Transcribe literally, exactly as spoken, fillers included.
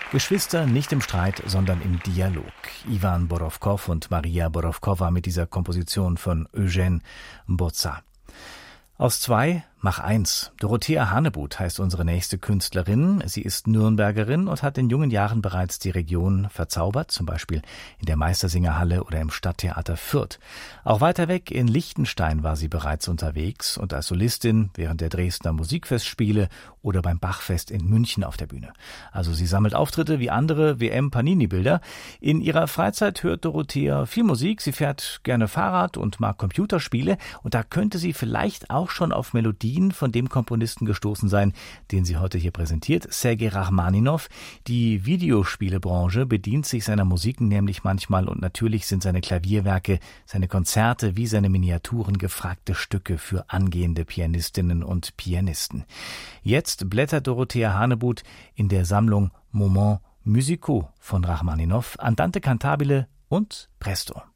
Geschwister nicht im Streit, sondern im Dialog. Iwan Borowkow und Maria Borowkowa mit dieser Komposition von Eugène Bauza. Aus zwei mach eins. Dorothea Hanebuth heißt unsere nächste Künstlerin. Sie ist Nürnbergerin und hat in jungen Jahren bereits die Region verzaubert, zum Beispiel in der Meistersingerhalle oder im Stadttheater Fürth. Auch weiter weg in Liechtenstein war sie bereits unterwegs und als Solistin während der Dresdner Musikfestspiele oder beim Bachfest in München auf der Bühne. Also sie sammelt Auftritte wie andere W M-Panini-Bilder. In ihrer Freizeit hört Dorothea viel Musik, sie fährt gerne Fahrrad und mag Computerspiele und da könnte sie vielleicht auch schon auf Melodien von dem Komponisten gestoßen sein, den sie heute hier präsentiert, Sergei Rachmaninow. Die Videospielebranche bedient sich seiner Musik nämlich manchmal und natürlich sind seine Klavierwerke, seine Konzerte wie seine Miniaturen gefragte Stücke für angehende Pianistinnen und Pianisten. Jetzt blättert Dorothea Hanebuth in der Sammlung Moments musicaux von Rachmaninow, Andante cantabile und Presto.